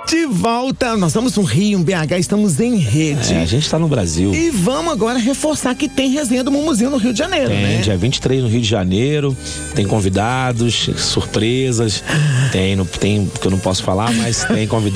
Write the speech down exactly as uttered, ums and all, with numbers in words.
De volta, nós estamos no Rio, em B H, estamos em rede. É, a gente tá no Brasil. E vamos agora reforçar que tem resenha do Mumuzinho no Rio de Janeiro, tem, né? Dia vinte e três no Rio de Janeiro, tem convidados, surpresas, tem, tem que eu não posso falar, mas tem convidados.